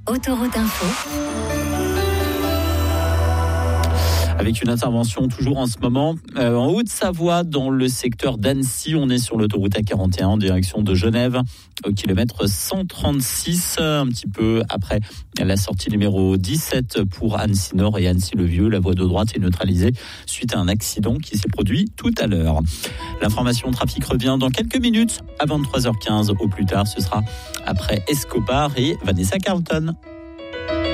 Autoroute Info. Avec une intervention toujours en ce moment en Haute-Savoie, dans le secteur d'Annecy. On est sur l'autoroute A41 en direction de Genève, au kilomètre 136, un petit peu après la sortie numéro 17 pour Annecy-Nord et Annecy-le-Vieux. La voie de droite est neutralisée suite à un accident qui s'est produit tout à l'heure. L'information trafic revient dans quelques minutes à 23h15 au plus tard. Ce sera après Escobar et Vanessa Carlton.